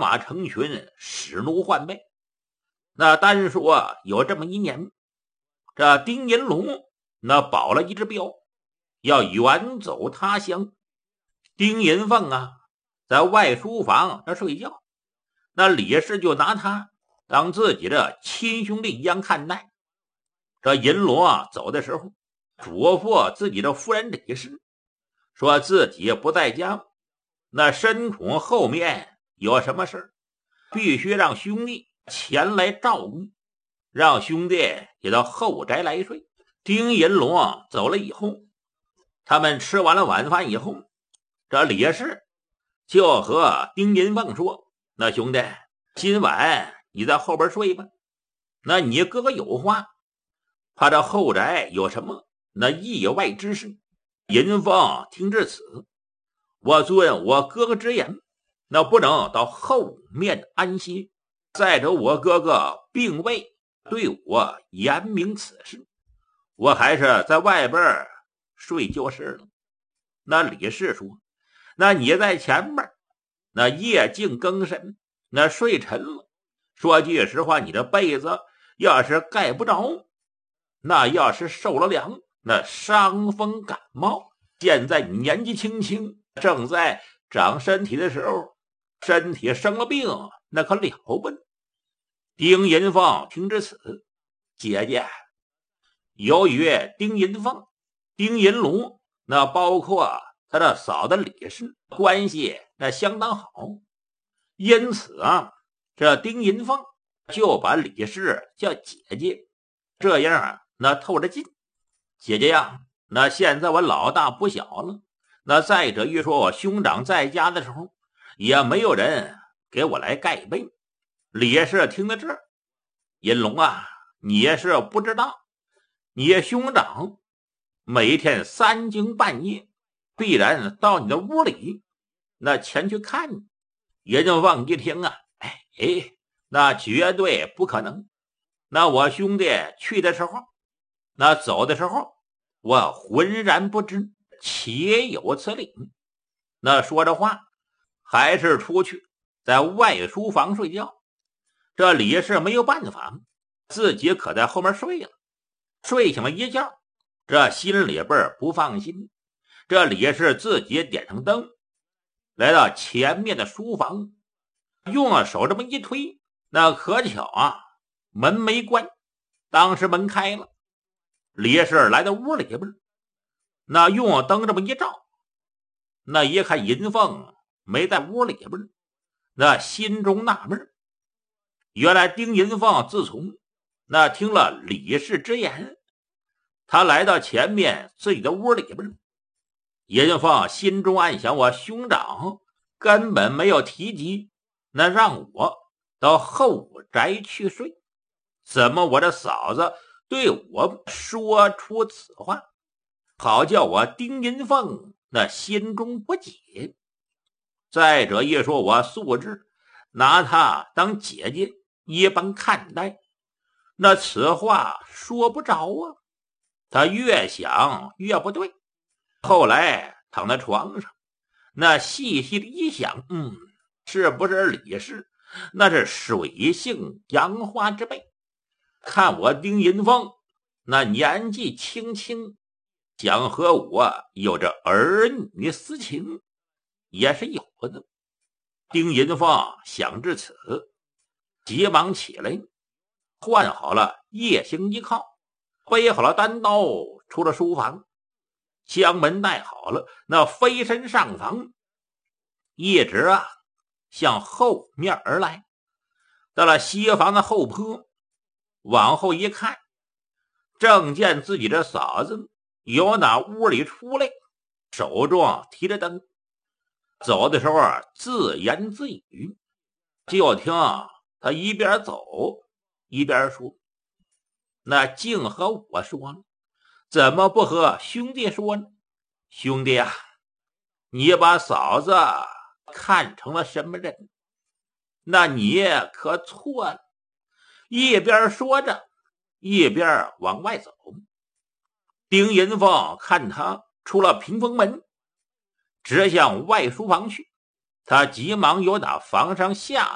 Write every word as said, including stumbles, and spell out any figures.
马成群，使奴换背。那单说有这么一年，这丁银龙那保了一只镖，要远走他乡。丁银凤啊，在外书房那睡觉，那李氏就拿他当自己的亲兄弟一样看待。这银龙啊走的时候，嘱咐自己的夫人李氏，说自己不在家，那深恐后面有什么事，必须让兄弟前来照顾，让兄弟也到后宅来睡。丁银龙啊走了以后，他们吃完了晚饭以后，这李氏就和丁银凤说，那兄弟，今晚你在后边睡吧，那你哥哥有话，怕这后宅有什么那意外之事。银凤听至此，我遵我哥哥之言，那不能到后面安歇。再者我哥哥并未对我言明此事，我还是在外边睡就是了。那李氏说，那你在前面，那夜静更深，那睡沉了，说句实话，你的被子要是盖不着，那要是受了凉，那伤风感冒，现在你年纪轻轻，正在长身体的时候，身体生了病，那可了不得。丁银凤听至此，姐姐，由于丁银凤、丁银龙，那包括他的嫂子李氏关系那相当好，因此啊，这丁银凤就把李氏叫姐姐，这样啊那透着近。姐姐呀，那现在我老大不小了，那再者一说我兄长在家的时候，也没有人给我来盖被。李氏听到这儿，银龙啊，你也是不知道，你兄长每天三更半夜必然到你的屋里那前去看你。银凤一听啊，哎哎，那绝对不可能。那我兄弟去的时候，那走的时候，我浑然不知，且有此理。那说着话，还是出去在外书房睡觉。这李氏没有办法，自己可在后面睡了。睡醒了一觉，这心里边不放心。这李氏自己点上灯，来到前面的书房，用了手这么一推，那可巧啊，门没关，当时门开了。李氏来到屋里边，那用灯这么一照，那一看银凤没在屋里边，那心中纳闷，原来丁银凤自从那听了李氏之言，他来到前面自己的屋里边。银凤心中暗想，我兄长根本没有提及那让我到后宅去睡，怎么我的嫂子对我说出此话，好叫我丁银凤那心中不解。再者一说，我素质拿她当姐姐一般看待，那此话说不着啊。他越想越不对，后来躺在床上，那细细的一想，嗯，是不是李氏那是水性杨花之辈，看我丁银凤那年纪轻轻，想和我有着儿女私情，也是有的。丁银凤想至此，急忙起来，换好了夜行衣靠，背好了单刀，出了书房，将门带好了，那飞身上房，一直啊向后面而来。到了西房的后坡，往后一看，正见自己的嫂子由那屋里出来，手中提着灯，走的时候啊自言自语，就听他一边走一边说，那竟和我说了，怎么不和兄弟说呢？兄弟啊，你把嫂子看成了什么人？那你可错了。一边说着，一边往外走。丁银凤看他出了屏风门，直向外书房去，他急忙由打房上下